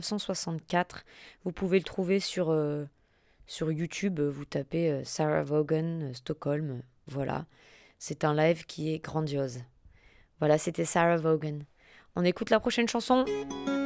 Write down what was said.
1964. Vous pouvez le trouver sur YouTube. Vous tapez Sarah Vaughan, Stockholm. Voilà. C'est un live qui est grandiose. Voilà, c'était Sarah Vaughan. On écoute la prochaine chanson.